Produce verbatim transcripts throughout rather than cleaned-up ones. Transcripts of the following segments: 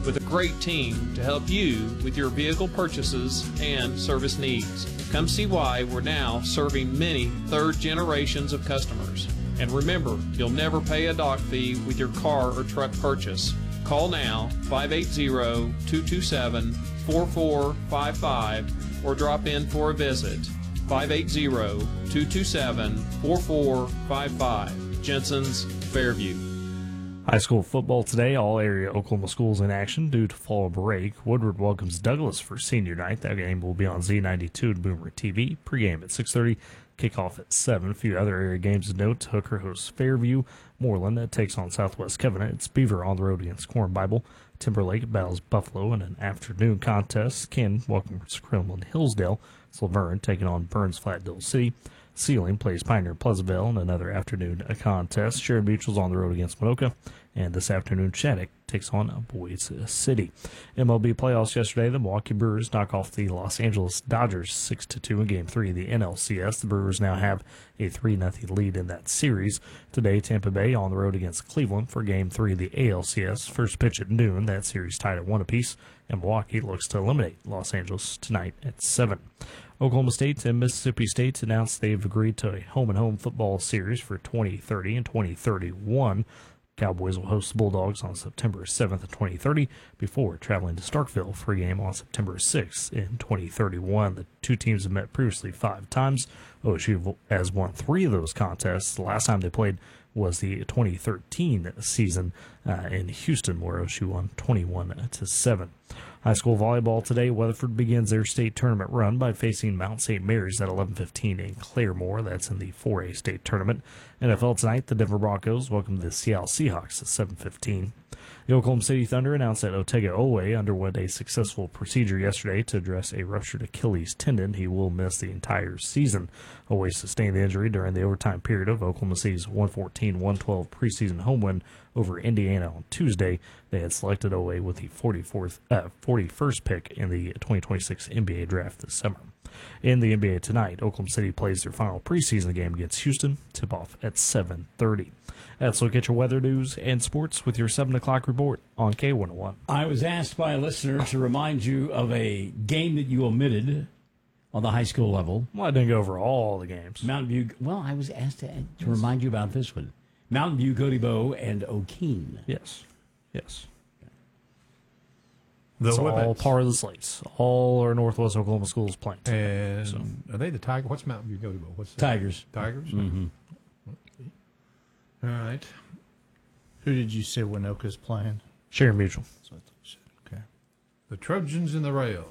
with a great team to help you with your vehicle purchases and service needs. Come see why we're now serving many third generations of customers. And remember, you'll never pay a dock fee with your car or truck purchase. Call now, five eight zero, two two seven, four four five five, or drop in for a visit. five eight zero, two two seven, four four five five. Jensen's Fairview. High school football today. All area Oklahoma schools in action due to fall break. Woodward welcomes Douglas for senior night. That game will be on Z ninety-two and Boomer T V. Pregame at six thirty. Kickoff at seven. A few other area games to note. Hooker hosts Fairview. Moreland that takes on Southwest Covenant. It's Beaver on the road against Corn Bible. Timberlake battles Buffalo in an afternoon contest. Ken welcomes Crumlin Hillsdale. It's Laverne taking on Burns Flat-Dole City. Sealing plays Pioneer Pleasantville in another afternoon contest. Sharon Mutual's on the road against Winoka. And this afternoon, Shattuck takes on Boise City. M L B playoffs yesterday. The Milwaukee Brewers knock off the Los Angeles Dodgers six to two in Game three of the N L C S. The Brewers now have a three nothing lead in that series. Today, Tampa Bay on the road against Cleveland for Game three of the A L C S. First pitch at noon. That series tied at one apiece. And Milwaukee looks to eliminate Los Angeles tonight at seven. Oklahoma State and Mississippi State announced they've agreed to a home-and-home football series for twenty thirty and twenty thirty-one. Cowboys will host the Bulldogs on September seventh and twenty thirty before traveling to Starkville for a game on September sixth in twenty thirty-one. The two teams have met previously five times. O S U has won three of those contests. The last time they played was the twenty thirteen season uh, in Houston, where O S U won twenty-one to seven. High school volleyball today. Weatherford begins their state tournament run by facing Mount Saint Mary's at eleven fifteen in Claremore. That's in the four A state tournament. N F L tonight, the Denver Broncos welcome the Seattle Seahawks at seven fifteen. The Oklahoma City Thunder announced that Otega Owe underwent a successful procedure yesterday to address a ruptured Achilles tendon. He will miss the entire season. Owe sustained the injury during the overtime period of Oklahoma City's one fourteen one twelve preseason home win over Indiana on Tuesday. They had selected Owe with the forty-fourth, uh, forty-first pick in the twenty twenty-six N B A draft this summer. In the N B A tonight, Oklahoma City plays their final preseason game against Houston. Tip-off at seven thirty. Let's look at your weather news and sports with your seven o'clock report on K one oh one. I was asked by a listener to remind you of a game that you omitted on the high school level. Well, I didn't go over all the games. Mountain View. Well, I was asked to, to remind you about this one. Mountain View, Cody Bow, and O'Keene. Yes. Yes. The It's all Whippets. part of the slates. All our Northwest Oklahoma schools playing. And So. are they the Tiger? What's Mountain View Cody Bowl? What's that? Tigers. Tigers? Mm-hmm. All right. Who did you say Winoka's playing? Sharon Mutual. That's what I thought you said. Okay. The Trojans and the Rails.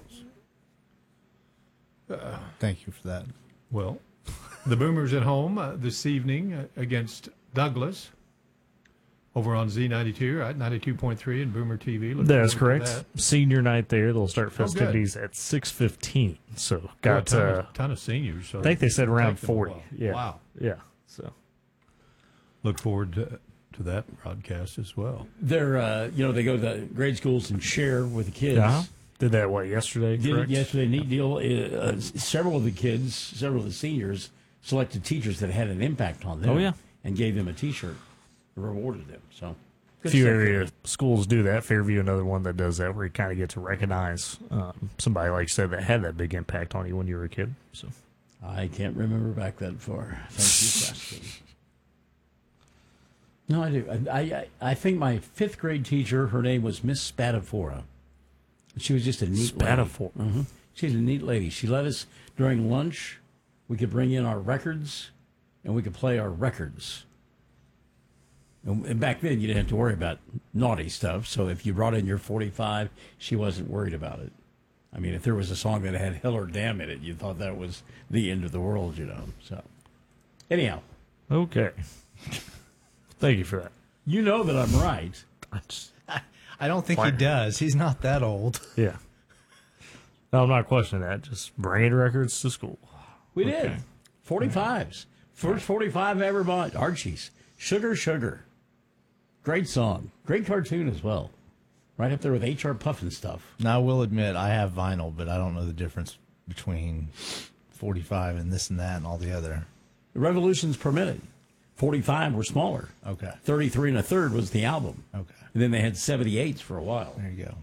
Thank you for that. Well, the Boomers at home uh, this evening uh, against Douglas over on Z ninety-two, right? ninety-two point three and Boomer T V. Look That's forward to correct. that. Senior night there. They'll start Oh, good. festivities at six fifteen. So Got a got, ton, uh, of, ton of seniors. So I think they said it'll around take them a forty. while. Yeah. Wow. Yeah. So Look forward to, to that broadcast as well. They're, uh, you know, they go to the grade schools and share with the kids. yeah. Did that, what, yesterday? Did it correct? yesterday. Neat deal. Uh, uh, several of the kids, several of the seniors, selected teachers that had an impact on them. Oh, yeah. And gave them a T-shirt, rewarded them. So, A good few stuff. area schools do that. Fairview, another one that does that, where you kind of get to recognize um, somebody, like you said, that had that big impact on you when you were a kid. So I can't remember back that far. Thank you for asking. No, I do. I, I I think my fifth grade teacher, her name was Miss Spatafora. She was just a neat lady. Spatafora. Mm-hmm. She's a neat lady. She let us, during lunch, we could bring in our records, and we could play our records. And, and back then, you didn't have to worry about naughty stuff. So if you brought in your forty-five, she wasn't worried about it. I mean, if there was a song that had Hell or Damn in it, you thought that was the end of the world, you know. So, anyhow. okay. Thank you for that. You know that I'm right. I don't think Why- he does. He's not that old. Yeah. No, I'm not questioning that. Just bringing records to school. We Okay. did. forty-fives. First forty-five I ever bought. Archie's. Sugar, Sugar. Great song. Great cartoon as well. Right up there with H R Puffin stuff. Now, I will admit, I have vinyl, but I don't know the difference between forty-five and this and that and all the other. The revolutions per minute. forty-five were smaller. Okay. thirty-three and a third was the album. Okay. And then they had seventy-eights for a while. There you go.